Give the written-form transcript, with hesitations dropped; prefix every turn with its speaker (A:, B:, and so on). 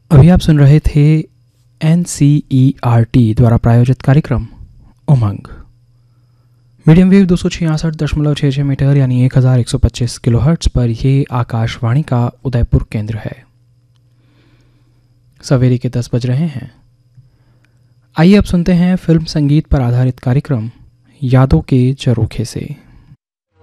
A: अभी आप सुन रहे थे NCERT द्वारा प्रायोजित कार्यक्रम उमंग। मीडियम वेव 266.66 मीटर यानी 1125 किलोहर्ट्ज़ पर यह आकाशवाणी का उदयपुर केंद्र है। सवेरे के 10 बज रहे हैं। आइए अब सुनते हैं फिल्म संगीत पर आधारित कार्यक्रम यादों के झरोखे से।